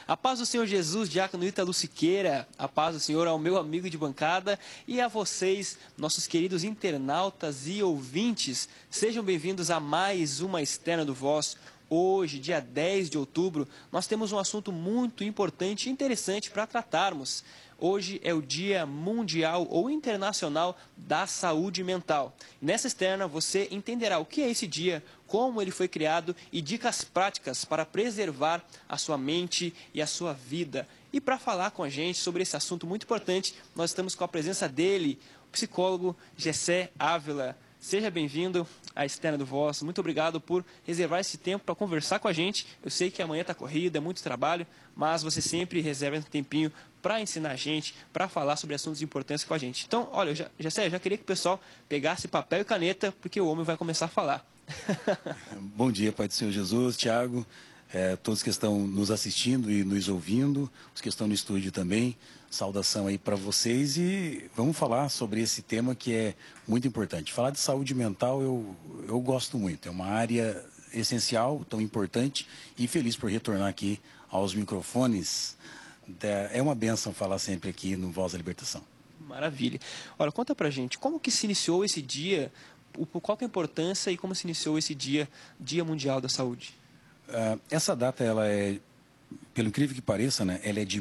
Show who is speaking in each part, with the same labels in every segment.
Speaker 1: A paz do Senhor Jesus, diácono Ítalo Siqueira, a paz do Senhor ao meu amigo de bancada e a vocês, nossos queridos internautas e ouvintes. Sejam bem-vindos a mais uma Externa do Voz. Hoje, dia 10 de outubro, nós temos um assunto muito importante e interessante para tratarmos. Hoje é o Dia Mundial ou Internacional da Saúde Mental. Nessa externa você entenderá o que é esse dia, como ele foi criado e dicas práticas para preservar a sua mente e a sua vida. E para falar com a gente sobre esse assunto muito importante, nós estamos com a presença dele, o psicólogo Gessé Ávila. Seja bem-vindo à Externa do Voz. Muito obrigado por reservar esse tempo para conversar com a gente. Eu sei que amanhã está corrida, é muito trabalho, mas você sempre reserva um tempinho para ensinar a gente, para falar sobre assuntos importantes com a gente. Então, olha, eu já queria que o pessoal pegasse papel e caneta, porque o homem vai começar a falar.
Speaker 2: Bom dia, Pai do Senhor Jesus, Tiago, todos que estão nos assistindo e nos ouvindo, os que estão no estúdio também, saudação aí para vocês e vamos falar sobre esse tema que é muito importante. Falar de saúde mental eu gosto muito, é uma área essencial, tão importante e feliz por retornar aqui aos microfones. É uma bênção falar sempre aqui no Voz da Libertação.
Speaker 1: Maravilha. Olha, conta pra gente, como que se iniciou esse dia, qual que é a importância e como se iniciou esse dia, Dia Mundial da Saúde?
Speaker 2: Essa data, ela é, pelo incrível que pareça, né, ela é de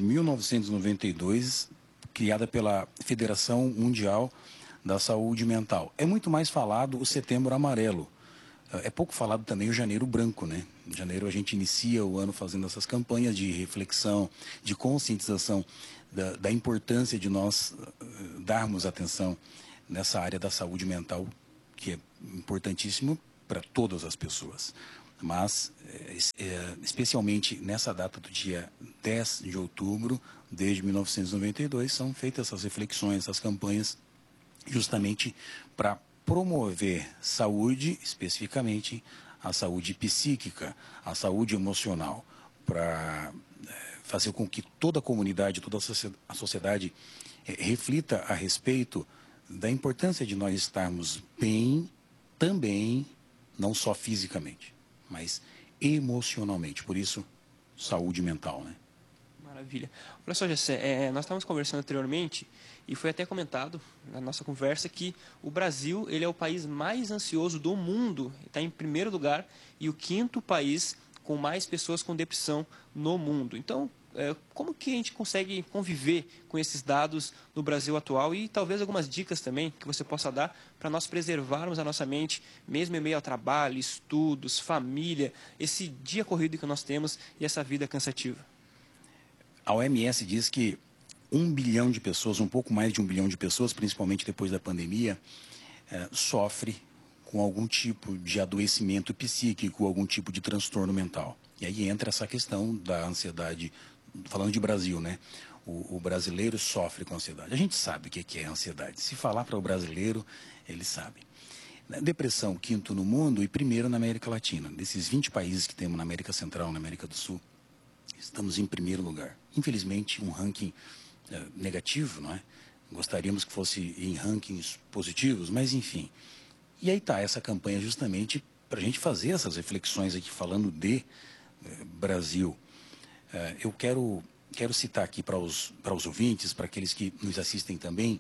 Speaker 2: 1992, criada pela Federação Mundial da Saúde Mental. É muito mais falado o Setembro Amarelo. É pouco falado também o Janeiro Branco, né? Em janeiro a gente inicia o ano fazendo essas campanhas de reflexão, de conscientização da importância de nós darmos atenção nessa área da saúde mental, que é importantíssimo para todas as pessoas. Mas, especialmente nessa data do dia 10 de outubro, desde 1992, são feitas essas reflexões, essas campanhas, justamente para promover saúde, especificamente a saúde psíquica, a saúde emocional, para fazer com que toda a comunidade, toda a sociedade reflita a respeito da importância de nós estarmos bem também, não só fisicamente, mas emocionalmente. Por isso, saúde mental, né?
Speaker 1: Maravilha. Olha só, Gessé, nós estávamos conversando anteriormente e foi até comentado na nossa conversa que o Brasil ele é o país mais ansioso do mundo, está em primeiro lugar e o quinto país com mais pessoas com depressão no mundo. Então, como que a gente consegue conviver com esses dados no Brasil atual e talvez algumas dicas também que você possa dar para nós preservarmos a nossa mente, mesmo em meio ao trabalho, estudos, família, esse dia corrido que nós temos e essa vida cansativa?
Speaker 2: A OMS diz que 1 bilhão de pessoas, um pouco mais de 1 bilhão de pessoas, principalmente depois da pandemia, sofre com algum tipo de adoecimento psíquico, algum tipo de transtorno mental. E aí entra essa questão da ansiedade, falando de Brasil, né? O brasileiro sofre com ansiedade. A gente sabe o que é ansiedade. Se falar para o brasileiro, ele sabe. Depressão, quinto no mundo e primeiro na América Latina. Desses 20 países que temos na América Central, na América do Sul, estamos em primeiro lugar. Infelizmente, um ranking negativo, não é? Gostaríamos que fosse em rankings positivos, mas enfim. E aí está essa campanha justamente para a gente fazer essas reflexões aqui falando de Brasil. Eu quero citar aqui para os ouvintes, para aqueles que nos assistem também,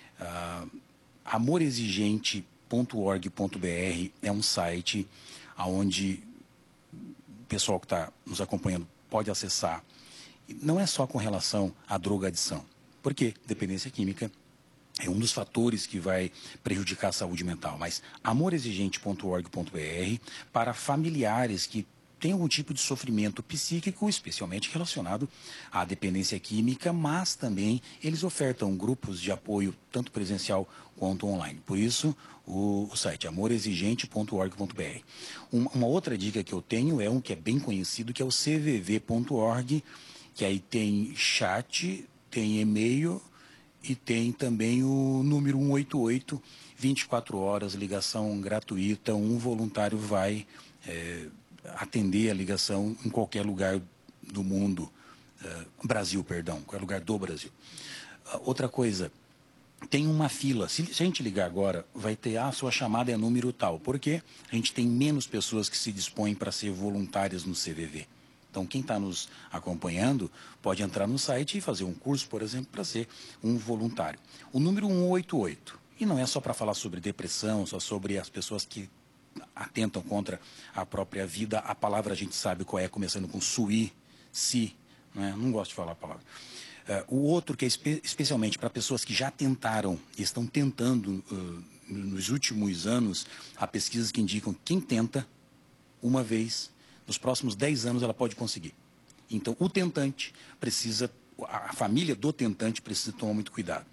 Speaker 2: amorexigente.org.br é um site onde o pessoal que está nos acompanhando pode acessar. Não é só com relação à drogadição, porque dependência química é um dos fatores que vai prejudicar a saúde mental, mas amorexigente.org.br para familiares que têm algum tipo de sofrimento psíquico, especialmente relacionado à dependência química, mas também eles ofertam grupos de apoio, tanto presencial quanto online. Por isso, o site amorexigente.org.br. Uma outra dica que eu tenho é um que é bem conhecido, que é o cvv.org, que aí tem chat, tem e-mail e tem também o número 188, 24 horas, ligação gratuita, um voluntário vai atender a ligação em qualquer lugar do mundo, qualquer lugar do Brasil. Outra coisa, tem uma fila, se a gente ligar agora, vai ter, sua chamada é número tal, porque a gente tem menos pessoas que se dispõem para ser voluntárias no CVV. Então, quem está nos acompanhando pode entrar no site e fazer um curso, por exemplo, para ser um voluntário. O número 188. E não é só para falar sobre depressão, só sobre as pessoas que atentam contra a própria vida. A palavra a gente sabe qual é, começando com si, né? Não gosto de falar a palavra. O outro que é especialmente para pessoas que já tentaram e estão tentando nos últimos anos, há pesquisas que indicam que quem tenta uma vez, nos próximos 10 anos ela pode conseguir. Então o tentante precisa, a família do tentante precisa tomar muito cuidado.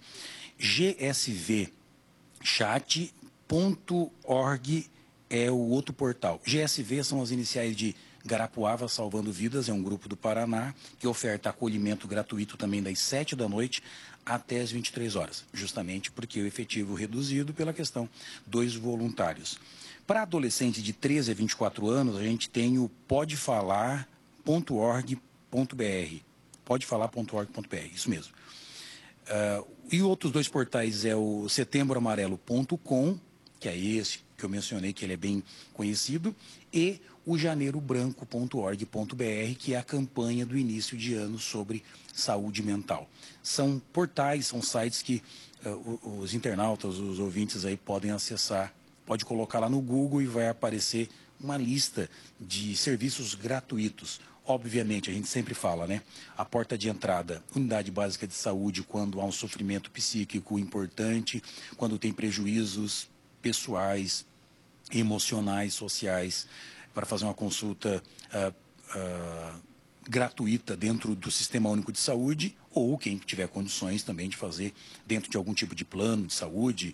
Speaker 2: gsvchat.org é o outro portal. GSV são as iniciais de Garapuava Salvando Vidas, é um grupo do Paraná que oferta acolhimento gratuito também das 7 da noite até as 23 horas, justamente porque o efetivo reduzido pela questão dos voluntários. Para adolescentes de 13 a 24 anos, a gente tem o podefalar.org.br. Podefalar.org.br, isso mesmo. E outros dois portais é o setembroamarelo.com, que é esse que eu mencionei, que ele é bem conhecido, e o janeirobranco.org.br, que é a campanha do início de ano sobre saúde mental. São portais, são sites que os internautas, os ouvintes aí podem acessar, pode colocar lá no Google e vai aparecer uma lista de serviços gratuitos. Obviamente, a gente sempre fala, né? A porta de entrada, unidade básica de saúde, quando há um sofrimento psíquico importante, quando tem prejuízos pessoais, emocionais, sociais, para fazer uma consulta gratuita dentro do Sistema Único de Saúde, ou quem tiver condições também de fazer dentro de algum tipo de plano de saúde,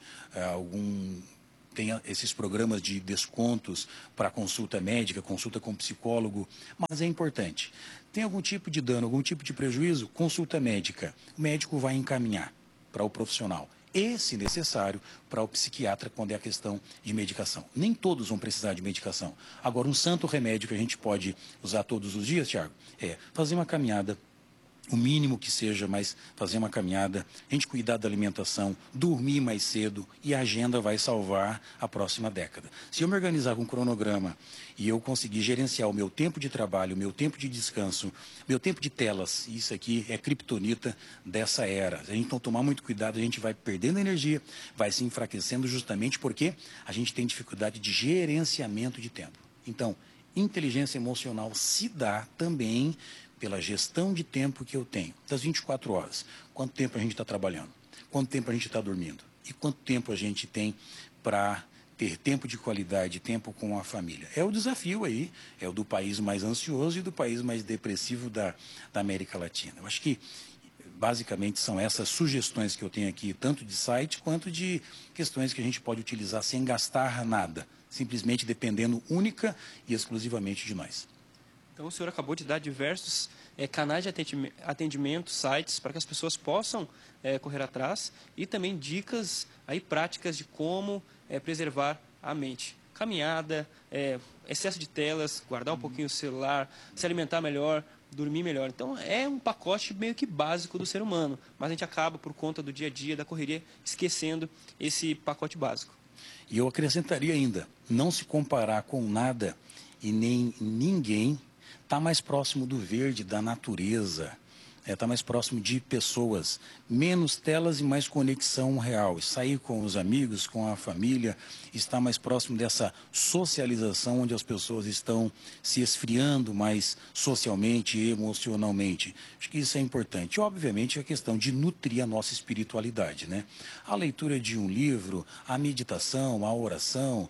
Speaker 2: tem esses programas de descontos para consulta médica, consulta com psicólogo, mas é importante. Tem algum tipo de dano, algum tipo de prejuízo? Consulta médica. O médico vai encaminhar para o profissional. E, se necessário, para o psiquiatra quando é a questão de medicação. Nem todos vão precisar de medicação. Agora, um santo remédio que a gente pode usar todos os dias, Tiago, é fazer uma caminhada, o mínimo que seja, mas fazer uma caminhada, a gente cuidar da alimentação, dormir mais cedo e a agenda vai salvar a próxima década. Se eu me organizar com um cronograma e eu conseguir gerenciar o meu tempo de trabalho, o meu tempo de descanso, meu tempo de telas, isso aqui é criptonita dessa era. Se a gente não tomar muito cuidado, a gente vai perdendo energia, vai se enfraquecendo justamente porque a gente tem dificuldade de gerenciamento de tempo. Então, inteligência emocional se dá também pela gestão de tempo que eu tenho, das 24 horas. Quanto tempo a gente está trabalhando? Quanto tempo a gente está dormindo? E quanto tempo a gente tem para ter tempo de qualidade, tempo com a família? É o desafio aí, é o do país mais ansioso e do país mais depressivo da América Latina. Eu acho que, basicamente, são essas sugestões que eu tenho aqui, tanto de site quanto de questões que a gente pode utilizar sem gastar nada, simplesmente dependendo única e exclusivamente de nós.
Speaker 1: Então, o senhor acabou de dar diversos canais de atendimento, sites, para que as pessoas possam correr atrás e também dicas aí práticas de como preservar a mente. Caminhada, excesso de telas, guardar um pouquinho o celular, se alimentar melhor, dormir melhor. Então, é um pacote meio que básico do ser humano, mas a gente acaba, por conta do dia a dia, da correria, esquecendo esse pacote básico.
Speaker 2: E eu acrescentaria ainda, não se comparar com nada e nem ninguém. Está mais próximo do verde, da natureza, está mais próximo de pessoas, menos telas e mais conexão real. Sair com os amigos, com a família, está mais próximo dessa socialização onde as pessoas estão se esfriando mais socialmente e emocionalmente. Acho que isso é importante. Obviamente, a questão de nutrir a nossa espiritualidade, né? A leitura de um livro, a meditação, a oração,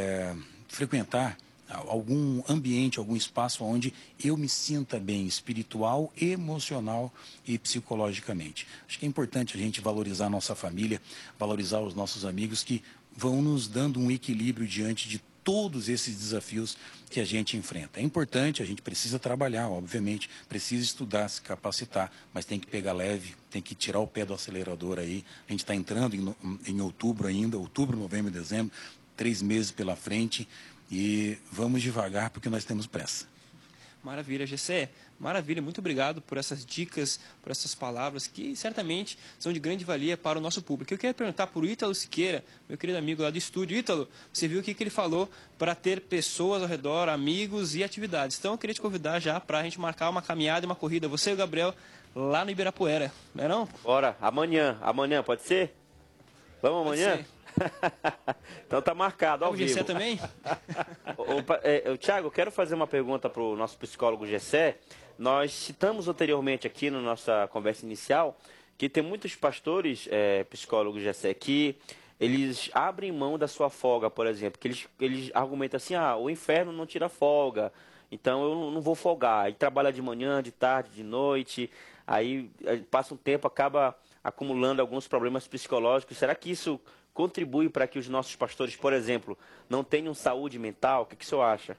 Speaker 2: frequentar algum ambiente, algum espaço onde eu me sinta bem espiritual, emocional e psicologicamente. Acho que é importante a gente valorizar a nossa família, valorizar os nossos amigos que vão nos dando um equilíbrio diante de todos esses desafios que a gente enfrenta. É importante, a gente precisa trabalhar, obviamente, precisa estudar, se capacitar, mas tem que pegar leve, tem que tirar o pé do acelerador aí. A gente está entrando em outubro ainda, outubro, novembro e dezembro, 3 meses pela frente. E vamos devagar porque nós temos pressa.
Speaker 1: Maravilha, Gessé. Maravilha, muito obrigado por essas dicas, por essas palavras que certamente são de grande valia para o nosso público. Eu queria perguntar para o Ítalo Siqueira, meu querido amigo lá do estúdio. Ítalo, você viu o que ele falou para ter pessoas ao redor, amigos e atividades. Então eu queria te convidar já para a gente marcar uma caminhada e uma corrida, você e o Gabriel, lá no Ibirapuera, não é não?
Speaker 3: Bora, amanhã, pode ser? Vamos amanhã?
Speaker 1: Pode ser.
Speaker 3: Então tá marcado, ao
Speaker 1: O
Speaker 3: vivo.
Speaker 1: Gessé também?
Speaker 3: Tiago, eu quero fazer uma pergunta para o nosso psicólogo Gessé. Nós citamos anteriormente aqui na nossa conversa inicial que tem muitos pastores, psicólogos Gessé, que eles abrem mão da sua folga, por exemplo, que eles argumentam assim, o inferno não tira folga, então eu não vou folgar. Aí trabalha de manhã, de tarde, de noite, aí passa um tempo, acaba acumulando alguns problemas psicológicos. Será que isso contribui para que os nossos pastores, por exemplo, não tenham saúde mental? O que o senhor acha?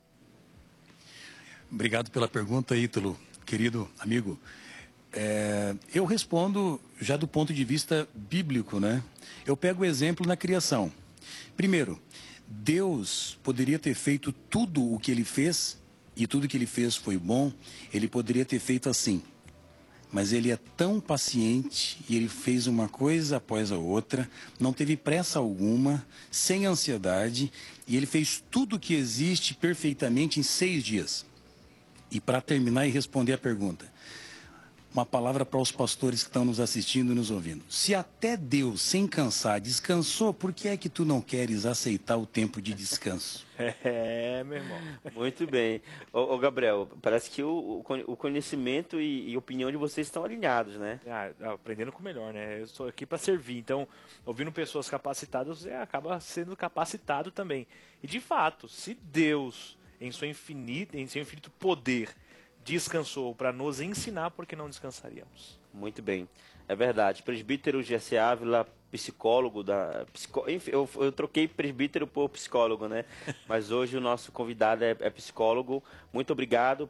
Speaker 2: Obrigado pela pergunta, Ítalo, querido amigo. Eu respondo já do ponto de vista bíblico, né? Eu pego o exemplo na criação. Primeiro, Deus poderia ter feito tudo o que ele fez, e tudo que ele fez foi bom, ele poderia ter feito assim. Mas ele é tão paciente e ele fez uma coisa após a outra, não teve pressa alguma, sem ansiedade, e ele fez tudo o que existe perfeitamente em 6 dias. E para terminar e responder a pergunta, uma palavra para os pastores que estão nos assistindo e nos ouvindo. Se até Deus, sem cansar, descansou, por que é que tu não queres aceitar o tempo de descanso?
Speaker 3: Meu irmão. Muito bem. Ô Gabriel, parece que o conhecimento e opinião de vocês estão alinhados, né?
Speaker 4: Aprendendo com o melhor, né? Eu estou aqui para servir. Então, ouvindo pessoas capacitadas, você acaba sendo capacitado também. E, de fato, se Deus, em seu infinito poder, descansou para nos ensinar, por que não descansaríamos?
Speaker 3: Muito bem. É verdade. Presbítero Gessé Ávila, psicólogo Enfim, eu troquei presbítero por psicólogo, né? Mas hoje o nosso convidado é psicólogo. Muito obrigado